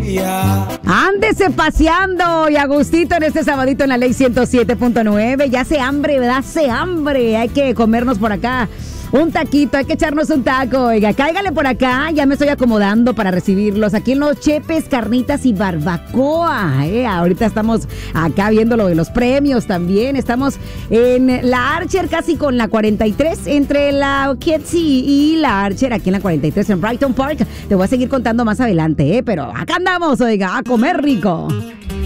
Ándese paseando y a gustito en este sabadito en la Ley 107.9. Ya hace hambre, ¿verdad? Hace hambre. Hay que comernos por acá un taquito, hay que echarnos un taco. Oiga, cáigale por acá, ya me estoy acomodando para recibirlos aquí en Los Chepes, Carnitas y Barbacoa. Ahorita estamos acá viendo lo de los premios también. Estamos en la Archer, casi con la 43, entre la Ketsi y la Archer, aquí en la 43 en Brighton Park. Te voy a seguir contando más adelante, pero acá andamos, oiga, a comer rico.